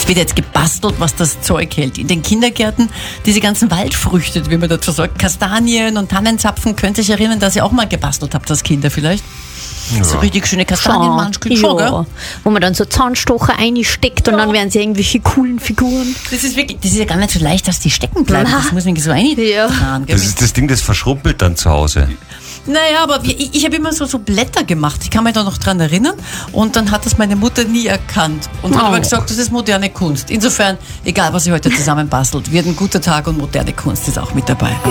wird jetzt gebastelt, was das Zeug hält. In den Kindergärten diese ganzen Waldfrüchte, wie man dazu sagt, Kastanien und Tannenzapfen, könnt ihr euch erinnern, dass ihr auch mal gebastelt habt als Kinder vielleicht? Ja. So richtig schöne Kastanienmanschkeln, schon, gell? Wo man dann so Zahnstocher einsteckt und dann werden sie irgendwelche coolen Figuren. Das ist ja gar nicht so leicht, dass die stecken bleiben. Das muss man so eintragen. Das ist das Ding, das verschrumpelt dann zu Hause. Naja, aber ich habe immer so Blätter gemacht. Ich kann mich da noch dran erinnern. Und dann hat das meine Mutter nie erkannt. Und hat aber gesagt, das ist moderne Kunst. Insofern, egal was ihr heute zusammen bastelt, wird ein guter Tag und moderne Kunst ist auch mit dabei.